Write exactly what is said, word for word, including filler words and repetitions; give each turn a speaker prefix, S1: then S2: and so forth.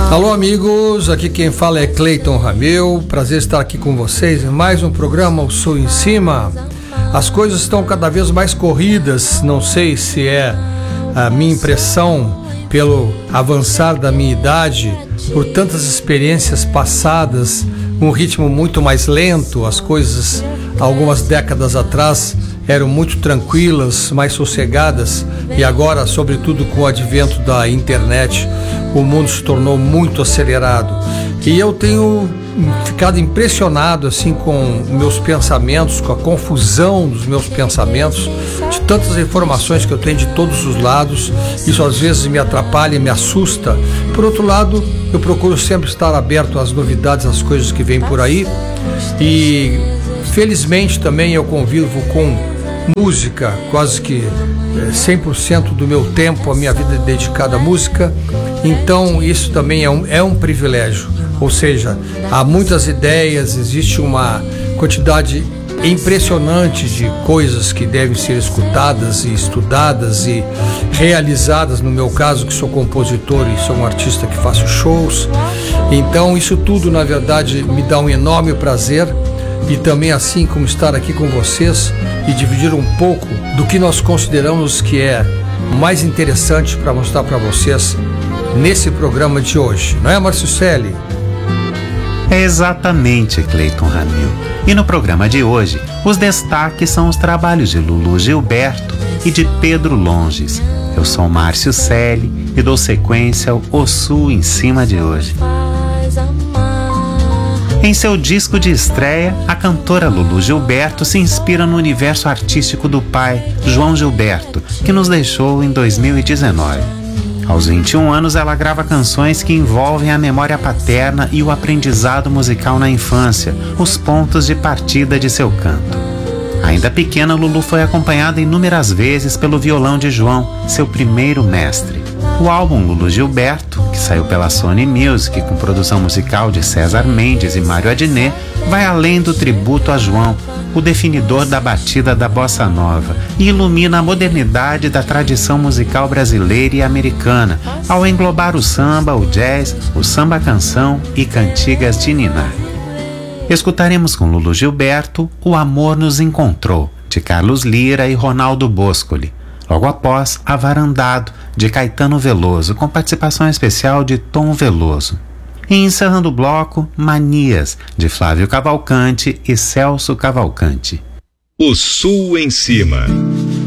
S1: Alô amigos, aqui quem fala é Cleiton Ramil, prazer estar aqui com vocês em mais um programa O Sul em Cima. As coisas estão cada vez mais corridas, não sei se é a minha impressão pelo avançar da minha idade, por tantas experiências passadas, um ritmo muito mais lento, as coisas algumas décadas atrás eram muito tranquilas, mais sossegadas, e agora, sobretudo com o advento da internet, o mundo se tornou muito acelerado. E eu tenho ficado impressionado assim com meus pensamentos, com a confusão dos meus pensamentos, de tantas informações que eu tenho de todos os lados. Isso às vezes me atrapalha, me assusta. Por outro lado, eu procuro sempre estar aberto às novidades, às coisas que vêm por aí. E felizmente também eu convivo com música, quase que cem por cento do meu tempo, a minha vida é dedicada à música, então isso também é um, é um privilégio, ou seja, há muitas ideias, existe uma quantidade impressionante de coisas que devem ser escutadas e estudadas e realizadas, no meu caso que sou compositor e sou um artista que faço shows, então isso tudo na verdade me dá um enorme prazer. E também assim como estar aqui com vocês e dividir um pouco do que nós consideramos que é mais interessante para mostrar para vocês nesse programa de hoje, não é, Márcio Selle?
S2: É exatamente, Cleiton Ramil. E no programa de hoje, os destaques são os trabalhos de Lulu Gilberto e de Pedro Longes. Eu sou Márcio Selle e dou sequência ao O Sul em Cima de hoje. Em seu disco de estreia, a cantora Lulu Gilberto se inspira no universo artístico do pai, João Gilberto, que nos deixou em dois mil e dezenove. Aos vinte e um anos, ela grava canções que envolvem a memória paterna e o aprendizado musical na infância, os pontos de partida de seu canto. Ainda pequena, Lulu foi acompanhada inúmeras vezes pelo violão de João, seu primeiro mestre. O álbum Lulu Gilberto, que saiu pela Sony Music com produção musical de César Mendes e Mário Adnet, vai além do tributo a João, o definidor da batida da bossa nova, e ilumina a modernidade da tradição musical brasileira e americana, ao englobar o samba, o jazz, o samba-canção e cantigas de niná. Escutaremos com Lulu Gilberto O Amor Nos Encontrou, de Carlos Lira e Ronaldo Boscoli. Logo após, Avarandado, de Caetano Veloso, com participação especial de Tom Veloso. E encerrando o bloco, Manias, de Flávio Cavalcante e Celso Cavalcante.
S3: O Sul em Cima.